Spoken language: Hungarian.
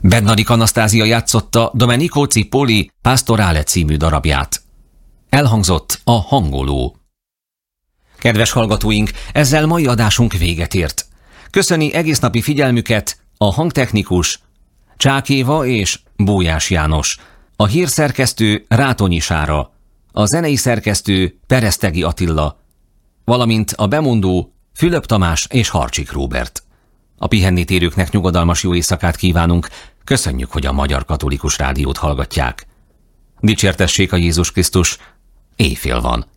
Bednarik Anasztázia játszotta Domenico Cippoli Pastorale című darabját. Elhangzott a hangoló. Kedves hallgatóink, ezzel mai adásunk véget ért. Köszöni egésznapi figyelmüket a hangtechnikus Csák Éva és Bójás János, a hírszerkesztő Rátonyi Sára, a zenei szerkesztő Peresztegi Attila, valamint a bemondó Fülöp Tamás és Harcsik Róbert. A pihennitérőknek nyugodalmas jó éjszakát kívánunk, köszönjük, hogy a Magyar Katolikus Rádiót hallgatják. Dicsértessék a Jézus Krisztus, éjfél van.